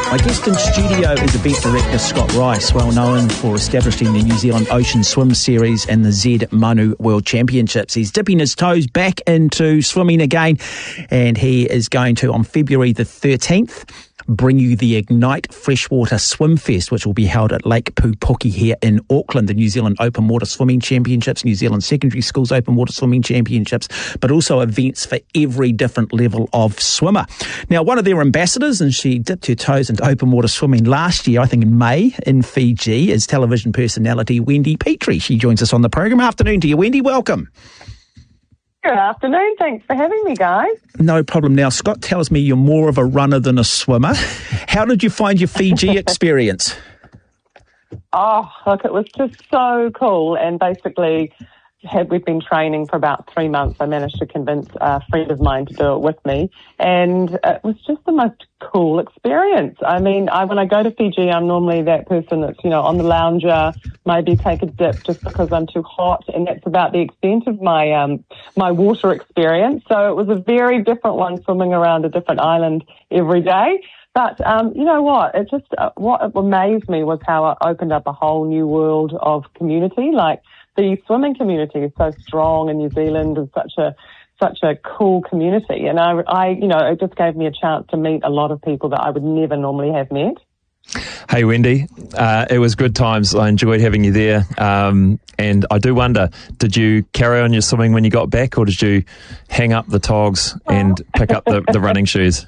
My guest in studio is event director Scott Rice, well known for establishing the New Zealand Ocean Swim Series and the Z Manu World Championships. He's dipping his toes back into swimming again, and he is going to, on February the 13th, bring you the Ignite Freshwater Swim Fest, which will be held at Lake Pupuki here in Auckland, the New Zealand Open Water Swimming Championships, New Zealand Secondary Schools Open Water Swimming Championships, but also events for every different level of swimmer. Now, one of their ambassadors, and she dipped her toes into open water swimming last year, I think in May, in Fiji, is television personality Wendy Petrie. She joins us on the program. Afternoon to you, Wendy. Welcome. Good afternoon. Thanks for having me, guys. No problem. Now, Scott tells me you're more of a runner than a swimmer. How did you find your Fiji experience? Oh, look, it was just so cool. And basically, we've been training for about 3 months. I managed to convince a friend of mine to do it with me. And it was just the most cool experience. I mean, when I go to Fiji, I'm normally that person that's, on the lounger, maybe take a dip just because I'm too hot. And that's about the extent of my my water experience. So it was a very different one, swimming around a different island every day. But you know what? It just what amazed me was how it opened up a whole new world of community. Like, the swimming community is so strong in New Zealand, and such a cool community. And I it just gave me a chance to meet a lot of people that I would never normally have met. Hey, Wendy, it was good times. I enjoyed having you there. And I do wonder, did you carry on your swimming when you got back, or did you hang up the togs and pick up the running shoes?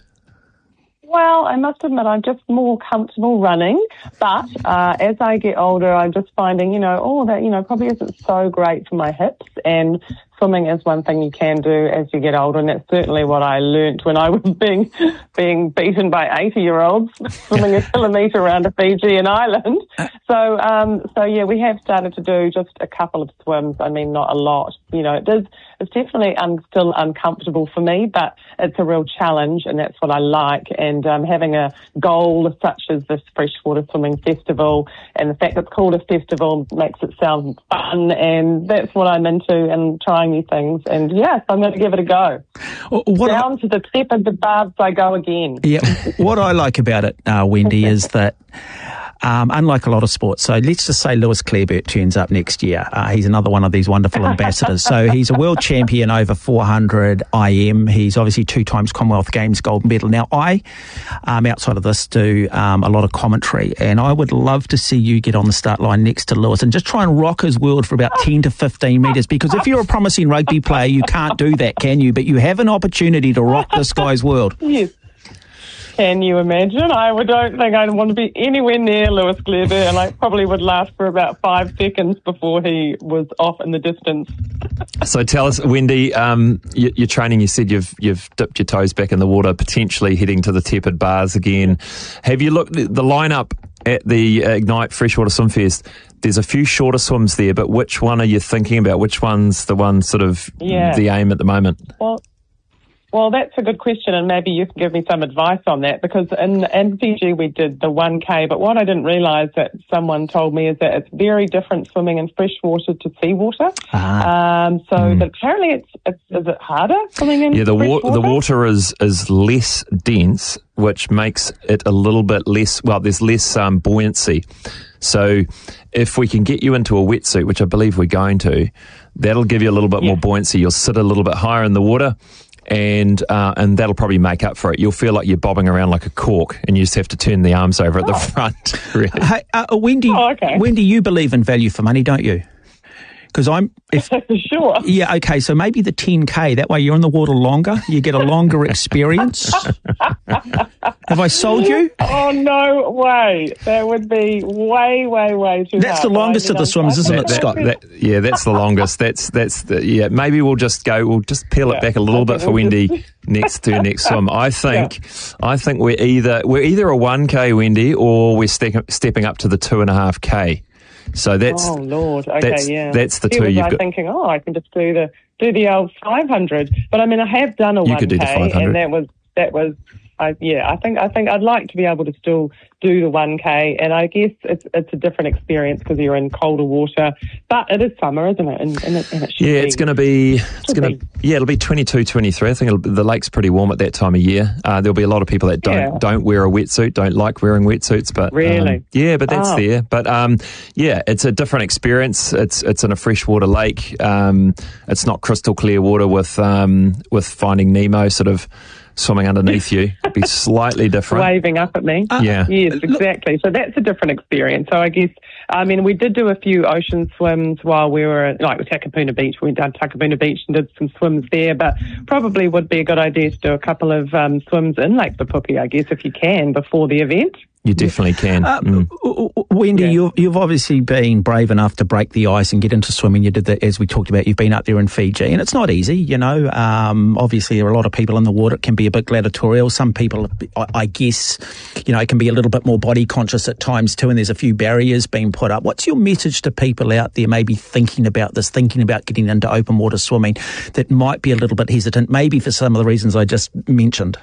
Well, I must admit, I'm just more comfortable running. But as I get older, I'm just finding, that, probably isn't so great for my hips. And swimming is one thing you can do as you get older. And that's certainly what I learnt when I was being beaten by 80-year-olds swimming a kilometre around a Fijian island. So yeah, we have started to do just a couple of swims. I mean, not a lot. It's definitely still uncomfortable for me, but it's a real challenge, and that's what I like. And having a goal such as this freshwater swimming festival, and the fact it's called a festival makes it sound fun, and that's what I'm into, and trying new things. And yes, I'm going to give it a go. Down to the tip of the barbs I go again. Yeah, what I like about it, Wendy, is that unlike a lot of sports, so let's just say Lewis Clareburt turns up next year. He's another one of these wonderful ambassadors. So he's a world champion over 400 IM. He's obviously 2 times Commonwealth Games gold medal. Now, I, outside of this, do a lot of commentary, and I would love to see you get on the start line next to Lewis and just try and rock his world for about 10 to 15 metres, because if you're a promising rugby player, you can't do that, can you? But you have an opportunity to rock this guy's world. Yes. Can you imagine? I don't think I'd want to be anywhere near Lewis Clareburt, and I probably would last for about 5 seconds before he was off in the distance. So tell us, Wendy, your training, you said you've dipped your toes back in the water, potentially heading to the tepid bars again. Have you looked at the lineup at the Ignite Freshwater Swim Fest? There's a few shorter swims there, but which one are you thinking about? Which one's the one sort of the aim at the moment? Well, that's a good question, and maybe you can give me some advice on that, because in Fiji we did the 1K, but what I didn't realise that someone told me is that it's very different swimming in freshwater to seawater. But apparently is it harder swimming in freshwater? The water is less dense, which makes it a little bit less, there's less buoyancy. So if we can get you into a wetsuit, which I believe we're going to, that'll give you a little bit more buoyancy. You'll sit a little bit higher in the water, and that'll probably make up for it. You'll feel like you're bobbing around like a cork, and you just have to turn the arms over at the front. Really. Hey, Wendy, you believe in value for money, don't you? Because sure. Yeah, okay, so maybe the 10K, that way you're in the water longer, you get a longer experience. Have I sold you? Oh, no way. That would be way, way, way too That's hard. the longest of the swims, isn't it, Scott? That's the longest. Maybe we'll just peel it back a little bit for Wendy next swim. I think we're either a 1K, Wendy, or we're stepping up to the 2.5K. So that's that's the two you've got. Thinking, I can just do the old 500. But I mean, I have done a 1K, you could do the 500. and that was I think I'd like to be able to still do the 1K, and I guess it's a different experience because you're in colder water, but it is summer, isn't it? And it should it'll be 22, 23. I think the lake's pretty warm at that time of year. There'll be a lot of people that don't wear a wetsuit, don't like wearing wetsuits, but really, but that's there. But it's a different experience. It's in a freshwater lake. It's not crystal clear water with Finding Nemo sort of swimming underneath you. It'd be slightly different. Waving up at me. Yeah. Yes, exactly. So that's a different experience. So I guess, we did do a few ocean swims while we were, like with Takapuna Beach. We went down to Takapuna Beach and did some swims there, but probably would be a good idea to do a couple of swims in Lake Pupuki, I guess, if you can, before the event. You definitely can. Wendy, you've obviously been brave enough to break the ice and get into swimming. You did that, as we talked about. You've been up there in Fiji, and it's not easy, Obviously, there are a lot of people in the water. It can be a bit gladiatorial. Some people, I guess, it can be a little bit more body conscious at times too, and there's a few barriers being put up. What's your message to people out there maybe thinking about getting into open water swimming that might be a little bit hesitant, maybe for some of the reasons I just mentioned?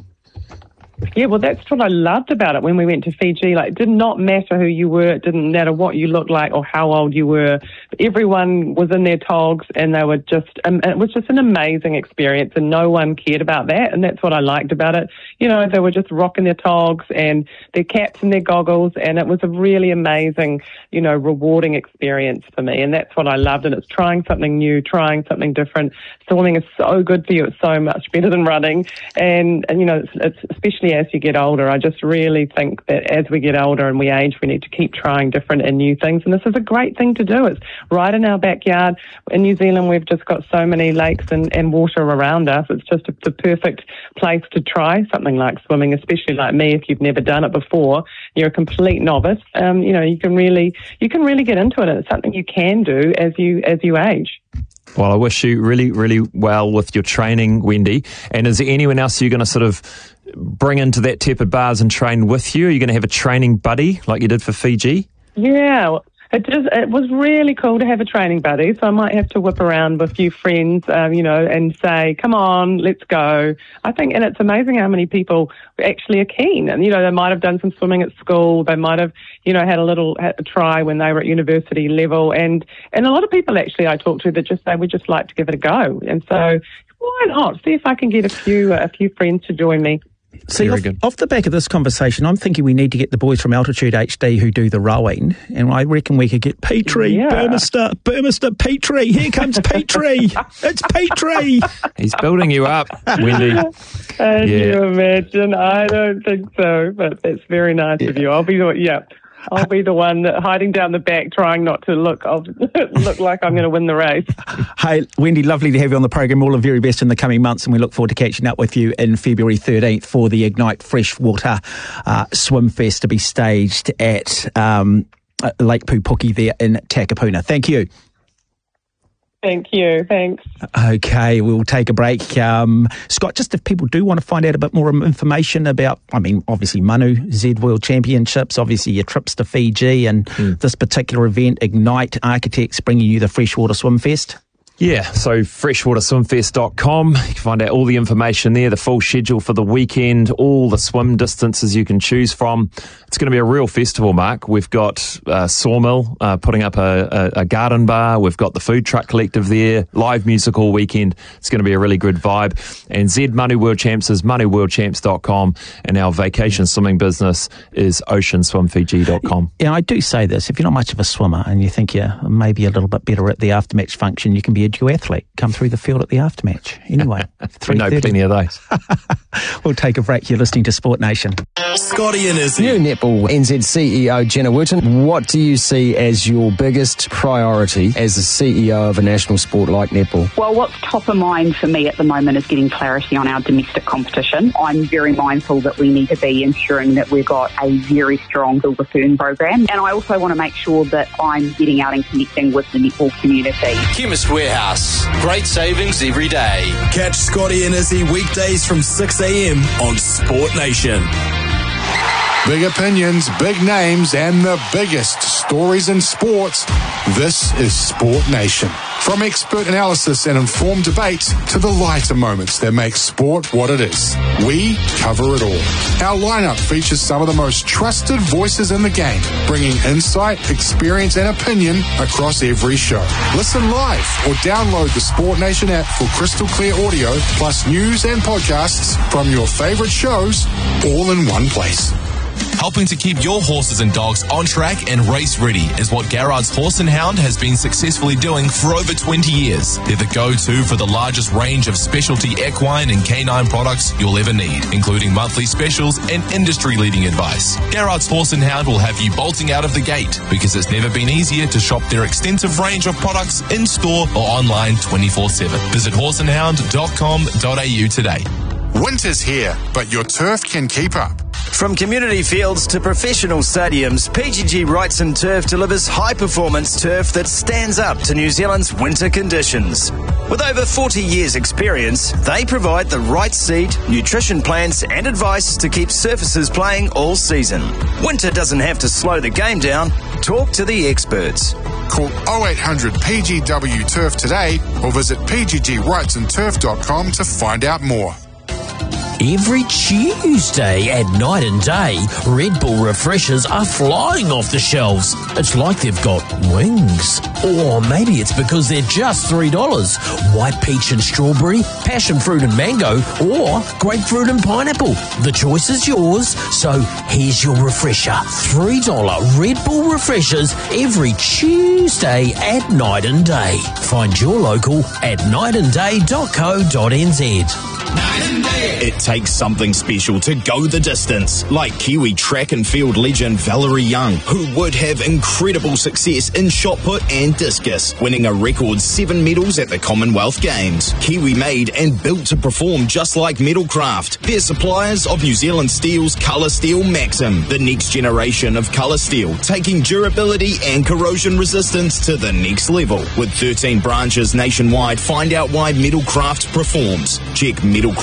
Yeah, well, that's what I loved about it when we went to Fiji. Like, it did not matter who you were. It didn't matter what you looked like or how old you were. Everyone was in their togs, and they were just, it was just an amazing experience, and no one cared about that. And that's what I liked about it. They were just rocking their togs and their caps and their goggles, and it was a really amazing, rewarding experience for me. And that's what I loved. And it's trying something new, trying something different. Swimming is so good for you. It's so much better than running. And it's especially as you get older, I just really think that as we get older and we age, we need to keep trying different and new things. And this is a great thing to do. It's right in our backyard. In New Zealand, we've just got so many lakes and water around us. It's just the perfect place to try something like swimming, especially like me. If you've never done it before, you're a complete novice. You can really get into it. And it's something you can do as you age. Well, I wish you really, really well with your training, Wendy. And is there anyone else you're going to sort of bring into that tepid bars and train with you? Are you going to have a training buddy like you did for Fiji? Yeah, it was really cool to have a training buddy. So I might have to whip around with a few friends, and say, come on, let's go. I think, and it's amazing how many people actually are keen. And, they might have done some swimming at school. They might have, had a try when they were at university level. And a lot of people actually I talk to that just say, we just like to give it a go. And so why not? See if I can get a few friends to join me. See, off the back of this conversation, I'm thinking we need to get the boys from Altitude HD who do the rowing, and I reckon we could get Petrie, Burmester, Petrie. Here comes Petrie. It's Petrie. He's building you up, Wendy. Can you imagine? I don't think so, but that's very nice of you. I'll be the one hiding down the back, trying not to look like I'm going to win the race. Hey, Wendy, lovely to have you on the program. All the very best in the coming months, and we look forward to catching up with you in February 13th for the Ignite Freshwater Swim Fest to be staged at Lake Pupuki there in Takapuna. Thank you. Thank you. Thanks. Okay, we'll take a break. Scott, just if people do want to find out a bit more information about, obviously Manu Z World Championships, obviously your trips to Fiji and this particular event, Ignite Architects bringing you the Freshwater Swim Fest. Yeah, so freshwaterswimfest.com. You can find out all the information there, the full schedule for the weekend, all the swim distances you can choose from. It's going to be a real festival, Mark. We've got Sawmill putting up a garden bar. We've got the Food Truck Collective there, live music all weekend. It's going to be a really good vibe. And Z Manu World Champs is manuworldchamps.com, and our vacation swimming business is oceanswimfiji.com. Yeah, I do say this. If you're not much of a swimmer and you think you're maybe a little bit better at the aftermatch function, you can be a duathlete. Come through the field at the aftermatch. Anyway, we know plenty of those. We'll take a break. You're listening to Sport Nation. Scotty and Izzy. New Netball NZ CEO Jenna Wooten. What do you see as your biggest priority as the CEO of a national sport like netball? Well, what's top of mind for me at the moment is getting clarity on our domestic competition. I'm very mindful that we need to be ensuring that we've got a very strong Silver Fern program. And I also want to make sure that I'm getting out and connecting with the netball community. Chemist Warehouse. Great savings every day. Catch Scotty and Izzy weekdays from 6 a.m. on Sport Nation. Big opinions, big names, and the biggest stories in sports. This is Sport Nation. From expert analysis and informed debate to the lighter moments that make sport what it is, we cover it all. Our lineup features some of the most trusted voices in the game, bringing insight, experience and opinion across every show. Listen live or download the Sport Nation app for crystal clear audio, plus news and podcasts from your favourite shows, all in one place. Helping to keep your horses and dogs on track and race ready is what Garrard's Horse and Hound has been successfully doing for over 20 years. They're the go-to for the largest range of specialty equine and canine products you'll ever need, including monthly specials and industry-leading advice. Garrard's Horse and Hound will have you bolting out of the gate because it's never been easier to shop their extensive range of products in-store or online 24/7. Visit horseandhound.com.au today. Winter's here, but your turf can keep up. From community fields to professional stadiums, PGG Wrightson Turf delivers high-performance turf that stands up to New Zealand's winter conditions. With over 40 years' experience, they provide the right seed, nutrition plans and advice to keep surfaces playing all season. Winter doesn't have to slow the game down. Talk to the experts. Call 0800 PGW Turf today or visit pggwrightsonturf.com to find out more. Every Tuesday at Night and Day, Red Bull refreshers are flying off the shelves. It's like they've got wings. Or maybe it's because they're just $3. White peach and strawberry, passion fruit and mango, or grapefruit and pineapple. The choice is yours, so here's your refresher. $3 Red Bull refreshers every Tuesday at Night and Day. Find your local at nightandday.co.nz. It takes something special to go the distance, like Kiwi track and field legend Valerie Young, who would have incredible success in shot put and discus, winning a record 7 medals at the Commonwealth Games. Kiwi made and built to perform just like Metalcraft. They're suppliers of New Zealand Steel's Colour Steel Maxim, the next generation of colour steel, taking durability and corrosion resistance to the next level. With 13 branches nationwide, find out why Metalcraft performs. Check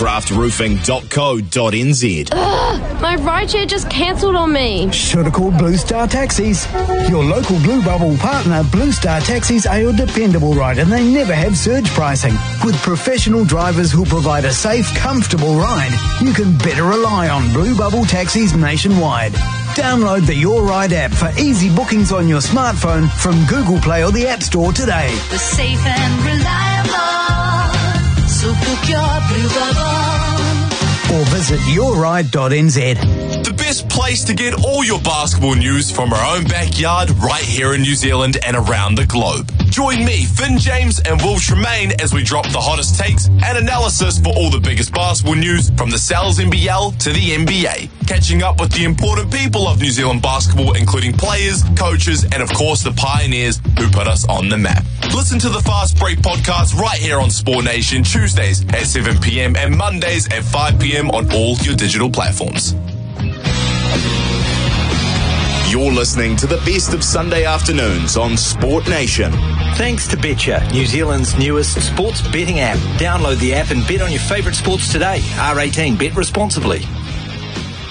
metalcraftroofing.co.nz. My rideshare just cancelled on me. Should have called Blue Star Taxis. Your local Blue Bubble partner, Blue Star Taxis, are your dependable ride, and they never have surge pricing. With professional drivers who provide a safe, comfortable ride, you can better rely on Blue Bubble Taxis nationwide. Download the Your Ride app for easy bookings on your smartphone from Google Play or the App Store today. The safe and reliable, so book your Blue Bubble. Or visit yourride.nz. The best place to get all your basketball news from our own backyard right here in New Zealand and around the globe. Join me, Finn James and Will Tremaine as we drop the hottest takes and analysis for all the biggest basketball news from the Sal's NBL to the NBA. Catching up with the important people of New Zealand basketball, including players, coaches, and of course the pioneers who put us on the map. Listen to the Fast Break podcast right here on Sport Nation, Tuesdays at 7 p.m. and Mondays at 5 p.m. on all your digital platforms. You're listening to the best of Sunday afternoons on Sport Nation. Thanks to Betcha, New Zealand's newest sports betting app. Download the app and bet on your favourite sports today. R18, bet responsibly.